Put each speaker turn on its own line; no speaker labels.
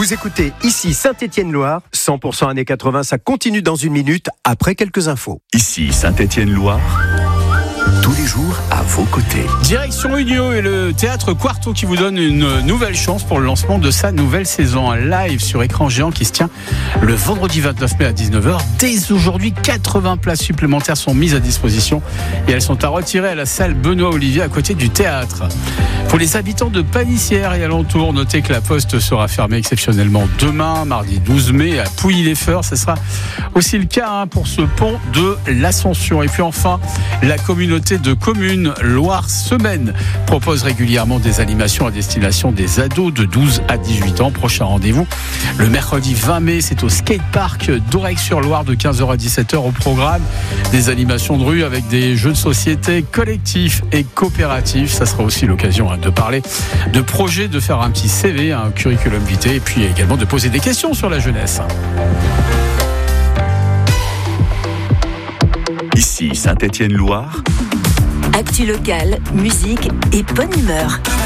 Vous écoutez ici Saint-Étienne-Loire, 100% années 80, ça continue dans une minute après quelques infos.
Ici Saint-Étienne-Loire, tous les jours à vos côtés.
Direction Unio et le théâtre Quarto qui vous donne une nouvelle chance pour le lancement de sa nouvelle saison. Un live sur écran géant qui se tient le vendredi 29 mai à 19h. Dès aujourd'hui, 80 places supplémentaires sont mises à disposition et elles sont à retirer à la salle Benoît Olivier à côté du théâtre. Pour les habitants de Panissière et alentours, notez que la poste sera fermée exceptionnellement demain, mardi 12 mai, à Pouilly-les-Feurs. Ce sera aussi le cas pour ce pont de l'Ascension. Et puis enfin, la communauté de communes Loire-Semaine propose régulièrement des animations à destination des ados de 12 à 18 ans. Prochain rendez-vous le mercredi 20 mai, c'est au skatepark d'Aurec-sur-Loire de 15h à 17h. Au programme des animations de rue avec des jeux de société collectifs et coopératifs. Ça sera aussi l'occasion de parler de projets, de faire un petit CV, un curriculum vitae et puis également de poser des questions sur la jeunesse.
Ici Saint-Étienne-Loire.
Actu locale, musique et bonne humeur.